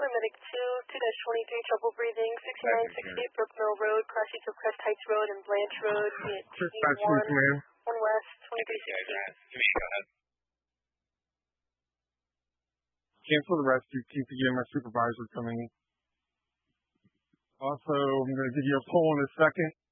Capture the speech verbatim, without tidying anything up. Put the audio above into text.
paramedic two, two twenty-three, trouble breathing, sixty-nine sixty-eight Brook Mill Road, crossings of Crest Heights Road and Blanche Road, unit T one, one West, twenty-three sixteen. Cancel the rescue. Keep again my supervisor coming in. Also, I'm going to give you a poll in a second.